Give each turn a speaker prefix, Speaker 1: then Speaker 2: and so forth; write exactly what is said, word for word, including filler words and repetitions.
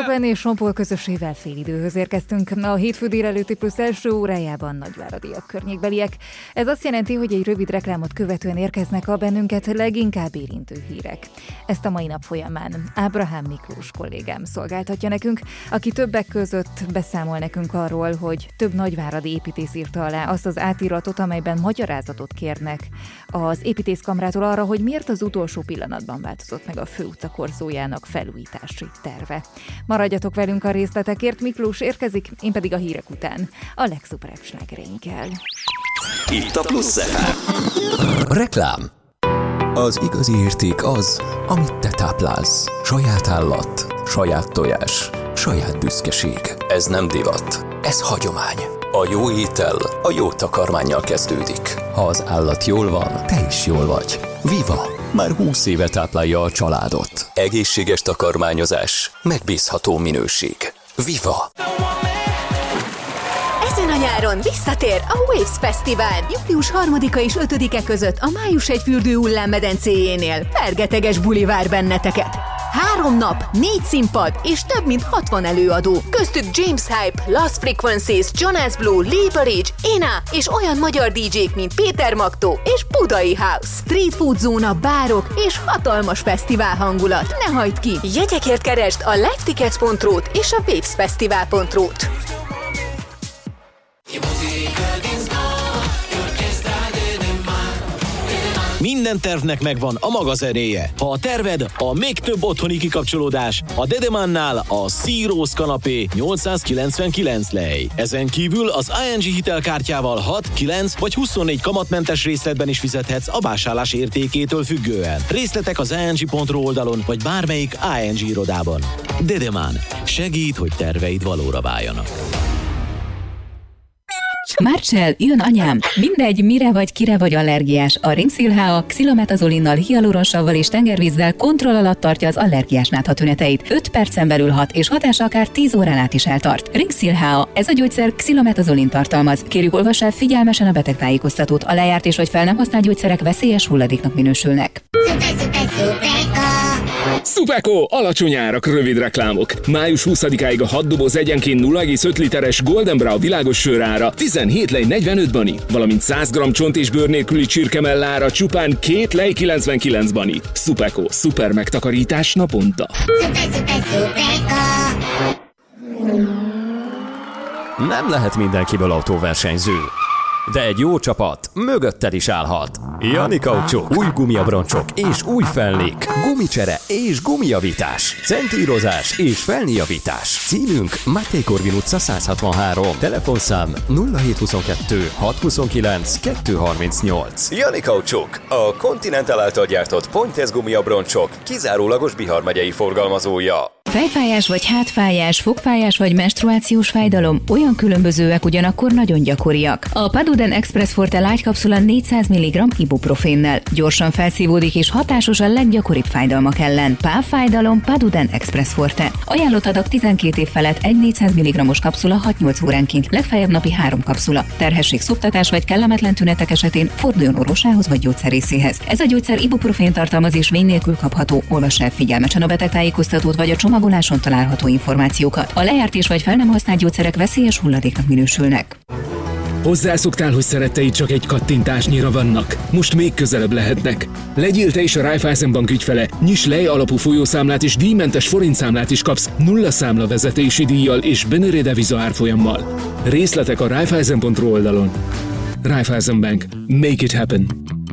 Speaker 1: szépen, és Sompol közösével félidőhöz érkeztünk. A hétfő délelőtti plusz első órájában nagyváradiak környékbeliek. Ez azt jelenti, hogy egy rövid reklámot követően érkeznek a bennünket leginkább érintő hírek. Ezt a mai nap folyamán Ábrahám Miklós kollégám szolgáltatja nekünk, aki többek között beszámol nekünk arról, hogy több nagyváradi építész írta alá azt az átiratot, amelyben magyarázatot kérnek az építészkamrától arra, hogy miért az utolsó pillanatban változott meg a főutca korzójának felújítási terve. Maradjatok velünk a részletekért, Miklós érkezik, én pedig a hírek után a legszuperebb slágereinkkel.
Speaker 2: Itt a Plusz ef em. Reklám. Az igazi érték az, amit te táplálsz. Saját állat, saját tojás, saját büszkeség. Ez nem divat, ez hagyomány. A jó étel a jó takarmánnyal kezdődik. Ha az állat jól van, te is jól vagy. Viva! Már húsz éve táplálja a családot. Egészséges takarmányozás, megbízható minőség. Viva!
Speaker 3: Ezen a nyáron visszatér a Waves Fesztivál. július harmadika és ötödike között a Május egy fürdő hullámmedencéjénél. Fergeteges buli vár benneteket. Három nap, négy színpad és több mint hatvan előadó. Köztük James Hype, Lost Frequencies, Jonas Blue, Lee Barrage, Ena és olyan magyar dé jék, mint Péter Magtó és Budai House. Street food zóna, bárok és hatalmas fesztivál hangulat. Ne hagyd ki! Jegyekért keresd a livetickets pont ru-t és a wavesfestival pont ru-t.
Speaker 4: Minden tervnek megvan a maga zenéje. Ha a terved a még több otthoni kikapcsolódás, a Dedemannál a Sea Rose kanapé nyolcszázkilencvenkilenc lej. Ezen kívül az i en gé hitelkártyával hat, kilenc vagy huszonnégy kamatmentes részletben is fizethetsz a vásárlás értékétől függően. Részletek az i en gé pont ru oldalon vagy bármelyik i en gé irodában. Dedemann. Segít, hogy terveid valóra váljanak.
Speaker 5: Marcell, jön anyám! Mindegy, mire vagy, kire vagy allergiás. A Ringsil há á xilometazolinal, hialuronsavval és tengervízzel kontroll alatt tartja az allergiás nátha tüneteit. öt percen belül hat, és hatása akár tíz órán át is eltart. Ringsil há á, ez a gyógyszer xilometazolin tartalmaz. Kérjük, olvass el figyelmesen a betegtájékoztatót. A lejárt és vagy fel nem használt gyógyszerek veszélyes hulladéknak minősülnek.
Speaker 6: Szupeko! Alacsony árak, rövid reklámok. május huszadikáig a hat doboz egyenként nulla egész öt literes Golden Brown világos sörára tizenhét lej negyvenöt bani, valamint száz gramm csont és bőr nélküli csirkemellára csupán két lej kilencvenkilenc bani. Szupeko, szuper megtakarítás naponta.
Speaker 7: Szuper, szuper, Szupeko!
Speaker 2: Nem lehet mindenkiből autóversenyző, de egy jó csapat mögötted is állhat. Jani Kaucsok, új gumiabroncsok és új felnék, gumicsere és gumijavítás, centírozás és felnéjavítás. Címünk Máté Korvin utca száz hatvanhárom, telefonszám nulla hét huszonkettő hat huszonkilenc kettő harmincnyolc. Jani Kaucsok, a Continental által gyártott Pointez gumiabroncsok kizárólagos Bihar megyei forgalmazója.
Speaker 5: Fejfájás vagy hátfájás, fogfájás vagy menstruációs fájdalom olyan különbözőek, ugyanakkor nagyon gyakoriak. A Paduden Express Forte lágykapszula négyszáz milligramm ibuprofénnel gyorsan felszívódik és hatásos a leggyakoribb fájdalmak ellen. Pávfájdalom Paduden Express Forte. Ajánlott adag tizenkét év felett egy négyszáz milligrammos kapszula hat-nyolc óránként, legfeljebb napi három kapszula. Terhesség, szoptatás vagy kellemetlen tünetek esetén forduljon orvosához vagy gyógyszerészéhez. Ez a gyógyszer ibuprofén tartalmaz és vény nélkül kapható. Olvass el figyelmesen a betegtájékoztatót vagy a csomagoláson található információkat. A lejárt és vagy fel nem használt gyógyszerek veszélyes hulladéknak minősülnek.
Speaker 6: Hozzászoktál, hogy szeretteid csak egy kattintásnyira vannak. Most még közelebb lehetnek. Legyél te is a Raiffeisenbank ügyfele. Nyiss lej alapú folyószámlát és díjmentes forintszámlát is kapsz nulla számla vezetési díjjal és Benere deviza árfolyammal. Részletek a Raiffeisen pont ru oldalon. Raiffeisenbank. Make it happen.